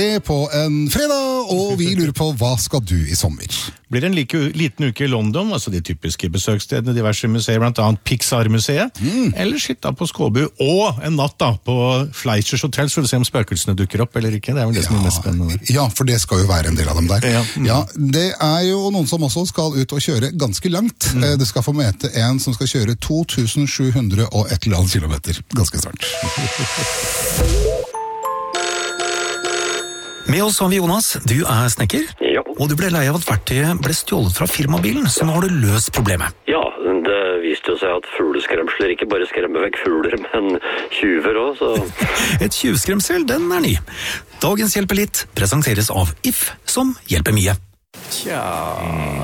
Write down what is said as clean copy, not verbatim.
På en fredag, og vi lurer på hva skal du i sommer? Blir en liten uke i London, altså de typiske besøksstedene, diverse museer, blant annet Pixar-museet, eller skytta på Skåbu, og en natt da på Fleischers Hotel, så vi se om spøkelsene dukker opp eller ikke. Det er vel det som er mest spennende. Ja, for det skal jo være en del av dem der. Ja. Ja, det er jo noen som også skal ut og kjøre ganske langt. Du skal få møte en som skal kjøre 2700 og et eller annet kilometer. Ganske snart. Med oss har vi Jonas, du er snekker, Ja. og du ble lei av at verktøyet ble stjålet fra firmabilen, så nå har du løst problemet. Ja, det viste jo seg at fugleskremsler ikke bare skremmer vekk fugler, men tjuver også, så... Et tjuvskremsel, den er ny. Dagens Hjelper litt presenteres av If, som hjelper mye. Tja...